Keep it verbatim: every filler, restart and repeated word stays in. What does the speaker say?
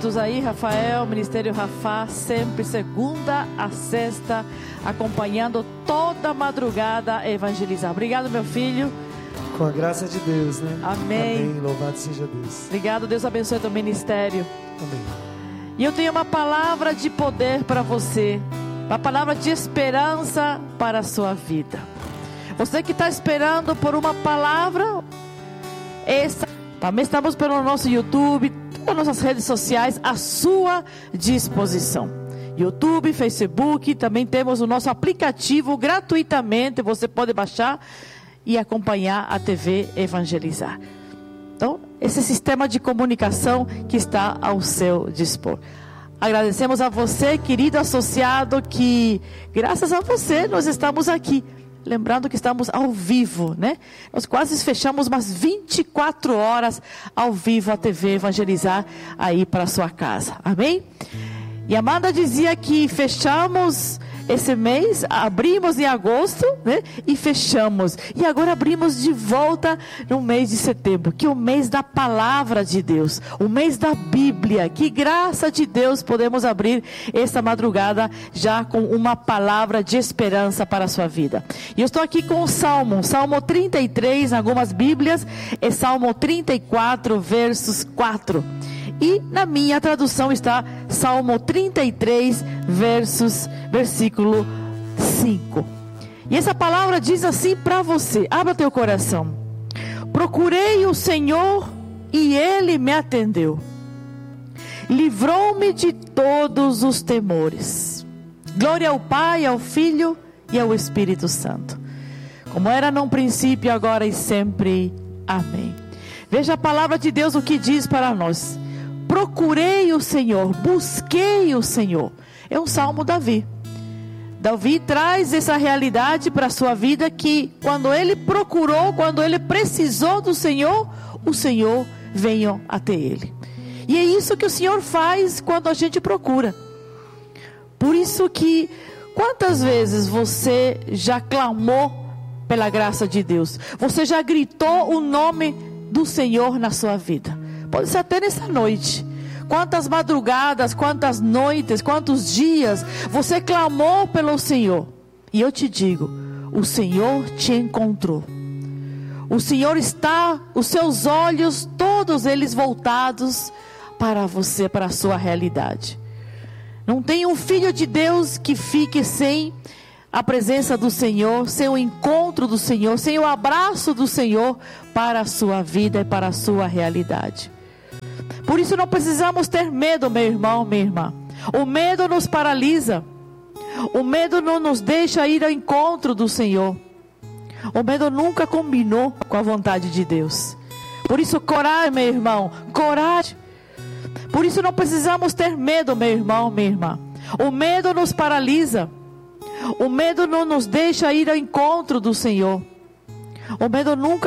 Aí, Rafael, Ministério Rafá, sempre segunda a sexta, acompanhando toda a madrugada a evangelizar. Obrigado, meu filho. Com a graça de Deus, né? Amém. Amém. Louvado seja Deus. Obrigado, Deus abençoe teu ministério. Amém. E eu tenho uma palavra de poder para você, uma palavra de esperança para a sua vida. Você que está esperando por uma palavra, essa, também estamos pelo nosso YouTube, as nossas redes sociais à sua disposição. YouTube, Facebook, também temos o nosso aplicativo gratuitamente, você pode baixar e acompanhar a T V Evangelizar. Então, esse sistema de comunicação que está ao seu dispor. Agradecemos a você, querido associado, que graças a você nós estamos aqui. Lembrando que estamos ao vivo, né? Nós quase fechamos umas vinte e quatro horas ao vivo a T V Evangelizar aí para a sua casa. Amém? E a Amanda dizia que fechamos esse mês, abrimos em agosto, né? E fechamos. E agora abrimos de volta no mês de setembro, que é o mês da palavra de Deus, o mês da Bíblia. Que graça de Deus podemos abrir esta madrugada já com uma palavra de esperança para a sua vida. E eu estou aqui com o Salmo, Salmo trinta e três, em algumas Bíblias, é Salmo trinta e quatro, versos quatro. E na minha tradução está Salmo trinta e três, versos, versículo cinco. E essa palavra diz assim para você, abra teu coração. Procurei o Senhor e Ele me atendeu. Livrou-me de todos os temores. Glória ao Pai, ao Filho e ao Espírito Santo. Como era no princípio, agora e sempre. Amém. Veja a palavra de Deus, o que diz para nós. Procurei o Senhor, busquei o Senhor. É um salmo Davi. Davi traz essa realidade para a sua vida, que quando ele procurou, quando ele precisou do Senhor, o Senhor veio até ele. E é isso que o Senhor faz quando a gente procura. Por isso que, quantas vezes você já clamou pela graça de Deus? Você já gritou o nome do Senhor na sua vida? Pode ser até nessa noite. Quantas madrugadas, quantas noites, quantos dias você clamou pelo Senhor. E eu te digo, o Senhor te encontrou. O Senhor está, os seus olhos, todos eles voltados para você, para a sua realidade. Não tem um filho de Deus que fique sem a presença do Senhor, sem o encontro do Senhor, sem o abraço do Senhor para a sua vida e para a sua realidade. Por isso não precisamos ter medo, meu irmão, minha irmã. O medo nos paralisa. O medo não nos deixa ir ao encontro do Senhor. O medo nunca combinou com a vontade de Deus. Por isso, coragem, meu irmão, coragem. Por isso não precisamos ter medo, meu irmão, minha irmã. O medo nos paralisa. O medo não nos deixa ir ao encontro do Senhor. O medo nunca